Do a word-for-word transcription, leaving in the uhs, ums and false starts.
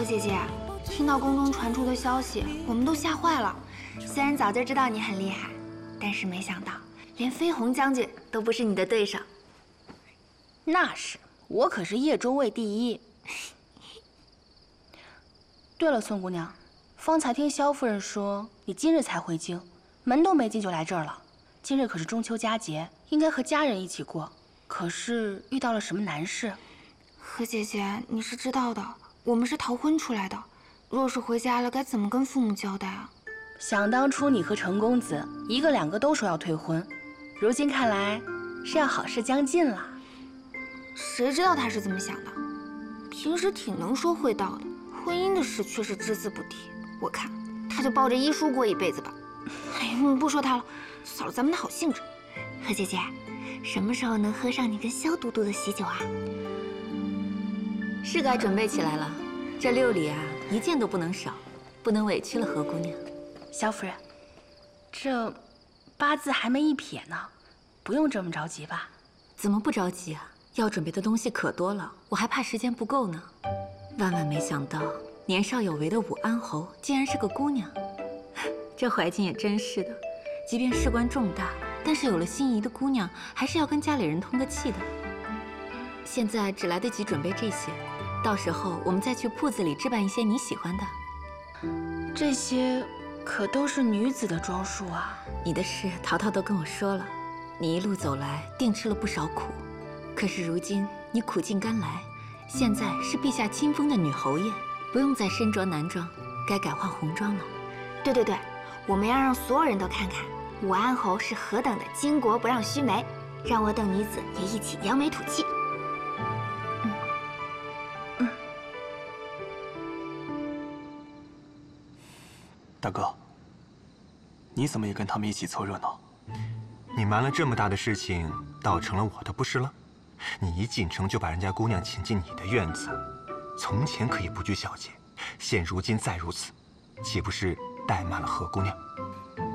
何姐姐，听到宫中传出的消息，我们都吓坏了。虽然早就知道你很厉害，但是没想到连飞鸿将军都不是你的对手。 那是，我可是夜中卫第一。对了，宋姑娘，方才听萧夫人说你今日才回京，门都没进就来这儿了。今日可是中秋佳节，应该和家人一起过。可是遇到了什么难事？ 何姐姐，你是知道的，我们是逃婚出来的。若是回家了，该怎么跟父母交代啊？ 想当初你和程公子一个两个都说要退婚，如今看来是要好事将近了。 谁知道他是怎么想的？平时挺能说会道的，婚姻的事却是只字不提。我看他就抱着医书过一辈子吧。哎呀，不说他了，扫了咱们的好兴致。何姐姐，什么时候能喝上你跟萧都督的喜酒啊？ 是该准备起来了。这六礼啊，一件都不能少，不能委屈了何姑娘。 萧夫人，这八字还没一撇呢，不用这么着急吧？ 怎么不着急啊？要准备的东西可多了，我还怕时间不够呢。万万没想到，年少有为的武安侯竟然是个姑娘。这怀瑾也真是的，即便事关重大，但是有了心仪的姑娘，还是要跟家里人通个气的。现在只来得及准备这些，到时候我们再去铺子里置办一些你喜欢的。 这些可都是女子的装束啊！ 你的事淘淘都跟我说了，你一路走来定吃了不少苦，可是如今你苦尽甘来，现在是陛下亲封的女侯爷，不用再身着男装，该改换红妆了。 对对对，我们要让所有人都看看武安侯是何等的巾帼不让须眉，让我等女子也一起扬眉吐气。嗯嗯。 大哥，你怎么也跟他们一起凑热闹？ 你瞒了这么大的事情，倒成了我的不是了？你一进城就把人家姑娘请进你的院子，从前可以不拘小节，现如今再如此，岂不是怠慢了何姑娘？